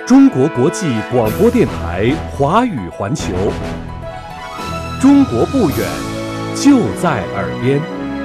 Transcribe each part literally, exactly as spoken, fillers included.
中国国际广播电台华语环球，中国不远，就在耳边。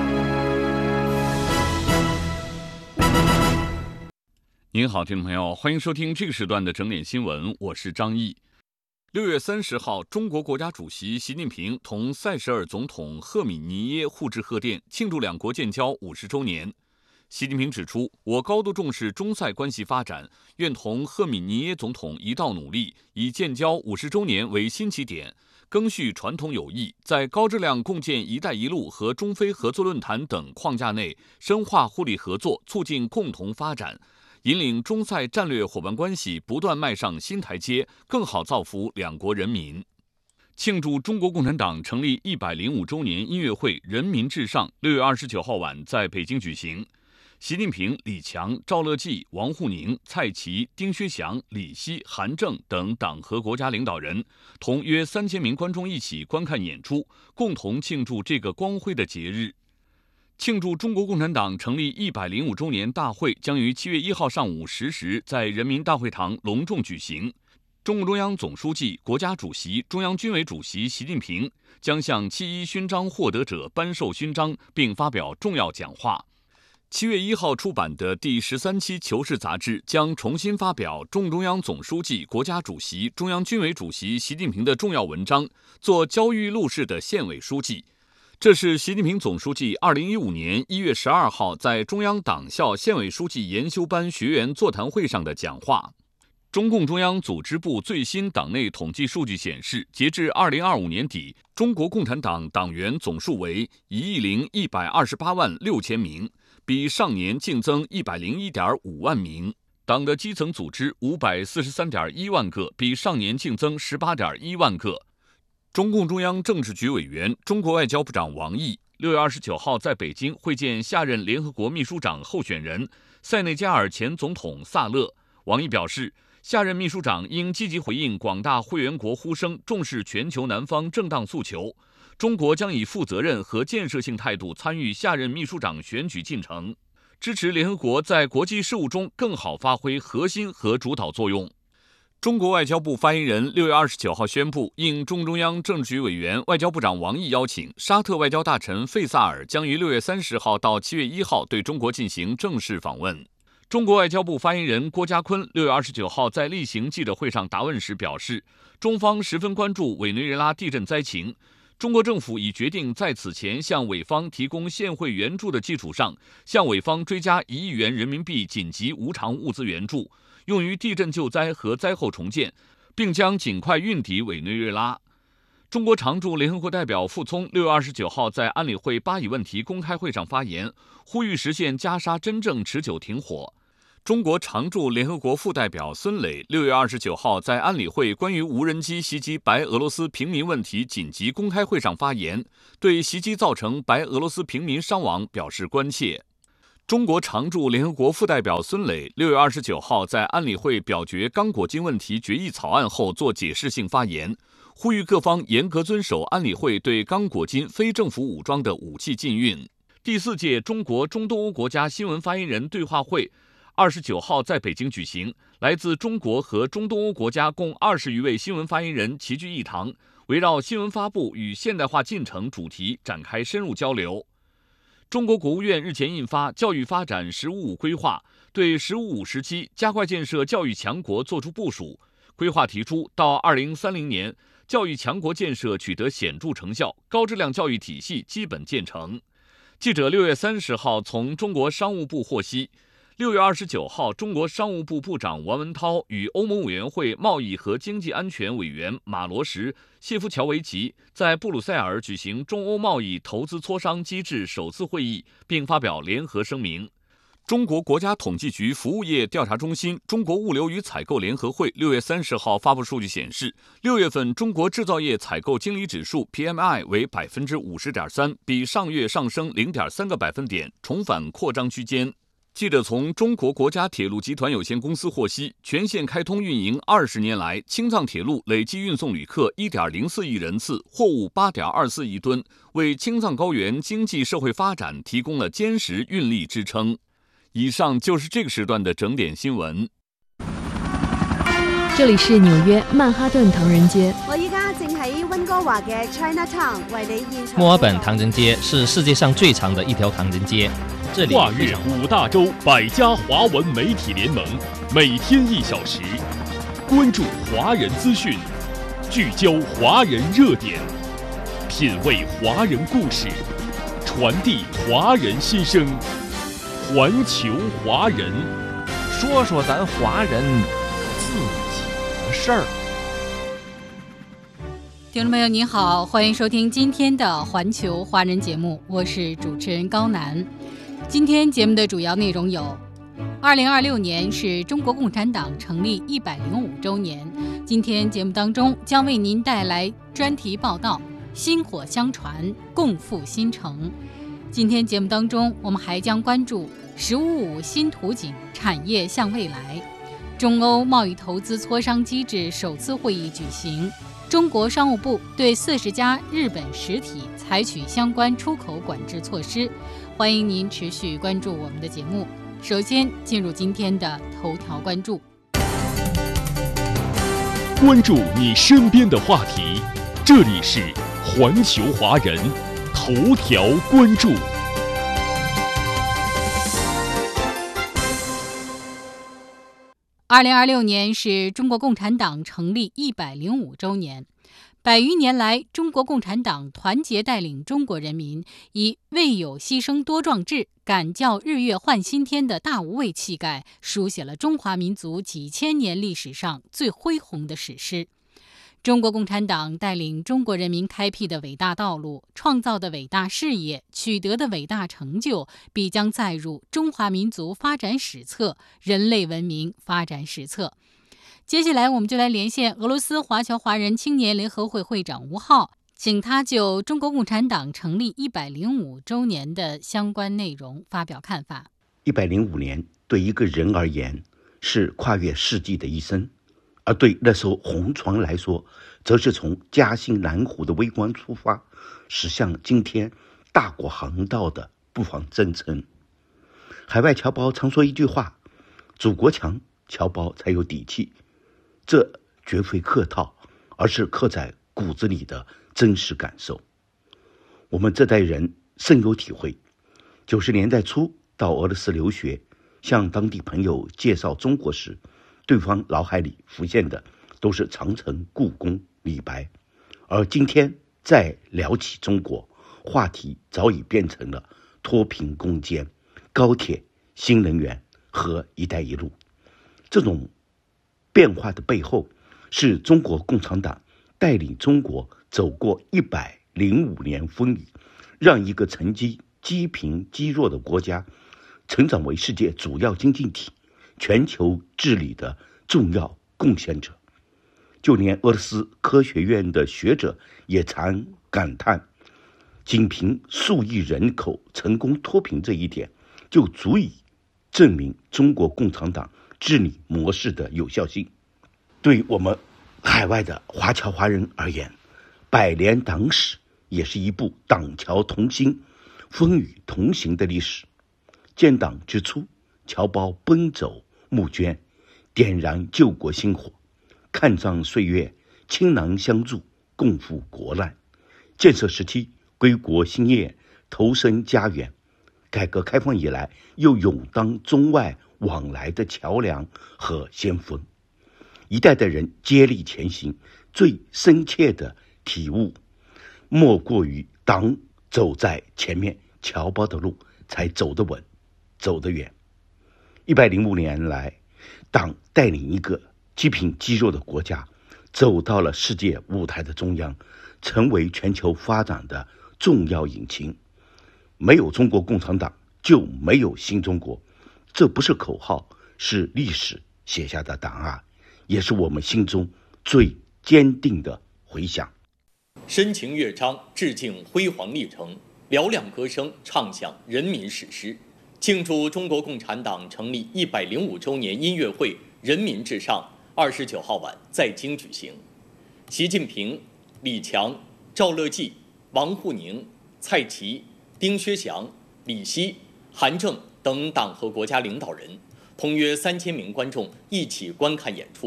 您好，听众朋友，欢迎收听这个时段的整点新闻，我是张毅。六月三十号，中国国家主席习近平同塞舌尔总统赫米尼耶互致贺电，庆祝两国建交五十周年。习近平指出，我高度重视中塞关系发展，愿同赫米尼耶总统一道努力，以建交五十周年为新起点，赓续传统友谊，在高质量共建“一带一路”和中非合作论坛等框架内，深化互利合作，促进共同发展，引领中塞战略伙伴关系不断迈上新台阶，更好造福两国人民。庆祝中国共产党成立一百零五周年音乐会“人民至上”六月二十九号晚在北京举行。习近平、李强、赵乐际、王沪宁、蔡奇、丁薛祥、李希、韩正等党和国家领导人同约三千名观众一起观看演出，共同庆祝这个光辉的节日。庆祝中国共产党成立一百零五周年大会将于七月一号上午十时在人民大会堂隆重举行。中共中央总书记、国家主席、中央军委主席习近平将向七一勋章获得者颁授勋章，并发表重要讲话。七月一号出版的第十三期《求是》杂志将重新发表中共中央总书记、国家主席、中央军委主席习近平的重要文章，做焦裕禄式的县委书记。这是习近平总书记二零一五年一月十二号在中央党校县委书记研修班学员座谈会上的讲话。中共中央组织部最新党内统计数据显示，截至二零二五年底，中国共产党党员总数为一亿零一百二十八万六千名，比上年净增一百零一点五万名。党的基层组织五百四十三点一万个，比上年净增十八点一万个。中共中央政治局委员、中国外交部长王毅六月二十九号在北京会见下任联合国秘书长候选人塞内加尔前总统萨勒。王毅表示，下任秘书长应积极回应广大会员国呼声，重视全球南方正当诉求。中国将以负责任和建设性态度参与下任秘书长选举进程，支持联合国在国际事务中更好发挥核心和主导作用。中国外交部发言人六月二十九号宣布，应中中央政治局委员、外交部长王毅邀请，沙特外交大臣费萨尔将于六月三十号到七月一号对中国进行正式访问。中国外交部发言人郭家坤六月二十九号在例行记者会上答问时表示，中方十分关注委内瑞拉地震灾情，中国政府已决定在此前向委方提供现汇援助的基础上，向委方追加一亿元人民币紧急无偿物资援助，用于地震救灾和灾后重建，并将尽快运抵委内瑞拉。中国常驻联合国代表傅聪六月二十九号在安理会巴以问题公开会上发言，呼吁实现加沙真正持久停火。中国常驻联合国副代表孙磊六月二十九号在安理会关于无人机袭击白俄罗斯平民问题紧急公开会上发言，对袭击造成白俄罗斯平民伤亡表示关切。中国常驻联合国副代表孙磊六月二十九号在安理会表决刚果金问题决议草案后做解释性发言，呼吁各方严格遵守安理会对刚果金非政府武装的武器禁运。第四届中国中东欧国家新闻发言人对话会二十九号在北京举行，来自中国和中东欧国家共二十余位新闻发言人齐聚一堂，围绕新闻发布与现代化进程主题展开深入交流。中国国务院日前印发《教育发展“十五五”规划》，对“十五五”时期加快建设教育强国作出部署。规划提出，到二零三零年，教育强国建设取得显著成效，高质量教育体系基本建成。记者六月三十号从中国商务部获悉，六月二十九号，中国商务部部长王文涛与欧盟委员会贸易和经济安全委员马罗什、谢夫乔维奇在布鲁塞尔举行中欧贸易投资磋商机制首次会议，并发表联合声明。中国国家统计局服务业调查中心、中国物流与采购联合会六月三十号发布数据显示，六月份中国制造业采购经理指数 P M I 为百分之五十点三，比上月上升零点三个百分点，重返扩张区间。记者从中国国家铁路集团有限公司获悉，全线开通运营二十年来，青藏铁路累计运送旅客一点零四亿人次，货物八点二四亿吨，为青藏高原经济社会发展提供了坚实运力支撑。以上就是这个时段的整点新闻。 这里是纽约曼哈顿唐人街。 我依家正喺溫哥華嘅 Chinatown 為你現場。 墨爾本唐人街是世界上最長的一條唐人街，這裡跨越五大洲百家華文媒體聯盟，每天一小時，關注華人資訊，聚焦華人熱點，品味華人故事，傳遞華人心聲，環球華人， 說說咱華人自己的事兒。 听众朋友您好，欢迎收听今天的环球华人节目，我是主持人高楠。今天节目的主要内容有：二零二六年是中国共产党成立一百零五周年，今天节目当中将为您带来专题报道《薪火相传，共赴新城》。今天节目当中，我们还将关注“十五五”新图景，产业向未来。中欧贸易投资磋商机制首次会议举行。中国商务部对四十家日本实体采取相关出口管制措施。欢迎您持续关注我们的节目。首先进入今天的头条关注。 关注你身边的话题，这里是环球华人头条关注。 二零二六年是中国共产党成立一百零五周年，百余年来，中国共产党团结带领中国人民，以为有牺牲多壮志，敢教日月换新天的大无畏气概，书写了中华民族几千年历史上最恢宏的史诗。中国共产党带领中国人民开辟的伟大道路，创造的伟大事业，取得的伟大成就，必将载入中华民族发展史册、人类文明发展史册。接下来我们就来连线俄罗斯华侨华人青年联合会会长吴浩，请他就中国共产党成立一百零五周年的相关内容发表看法。 一百零五年对一个人而言是跨越世纪的一生，而对那艘红船来说，则是从嘉兴南湖的微光出发，驶向今天大国航道的不妨征程。海外侨胞常说一句话：祖国强，侨胞才有底气。这绝非客套，而是刻在骨子里的真实感受。我们这代人深有体会。九十年代初到俄罗斯留学，向当地朋友介绍中国时，对方脑海里浮现的都是长城、故宫、李白，而今天再聊起中国，话题早已变成了脱贫攻坚、高铁、新能源和一带一路。这种变化的背后，是中国共产党带领中国走过一百零五年风雨，让一个曾经积贫积弱的国家成长为世界主要经济体、全球治理的重要贡献者。就连俄罗斯科学院的学者也常感叹，仅凭数亿人口成功脱贫这一点，就足以证明中国共产党治理模式的有效性。对我们海外的华侨华人而言，百年党史也是一部党侨同心、风雨同行的历史。建党之初，侨胞奔走募捐，点燃救国星火，看仗岁月，倾囊相助，共赴国难。建设时期，归国兴业，投身家园。改革开放以来，又勇当中外往来的桥梁和先锋。一代代人接力前行，最深切的体悟莫过于党走在前面，侨胞的路才走得稳，走得远。一百零五年来，党带领一个积贫积弱的国家走到了世界舞台的中央，成为全球发展的重要引擎。没有中国共产党，就没有新中国。这不是口号，是历史写下的档案，也是我们心中最坚定的回响。 深情乐章致敬辉煌历程，嘹亮歌声唱响人民史诗。庆祝中国共产党成立一百零五周年音乐会人民至上二十九号晚在京举行。习近平、李强、赵乐际、王沪宁、蔡奇、丁薛祥、李希、韩正等党和国家领导人，同约三千名观众一起观看演出，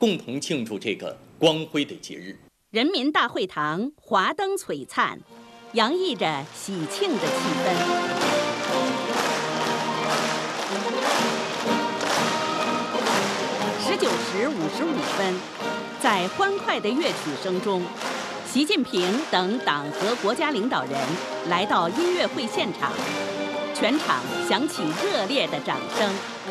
共同庆祝这个光辉的节日。 人民大会堂华灯璀璨，洋溢着喜庆的气氛。十九时五十五分，在欢快的乐曲声中，习近平等党和国家领导人来到音乐会现场，全场响起热烈的掌声。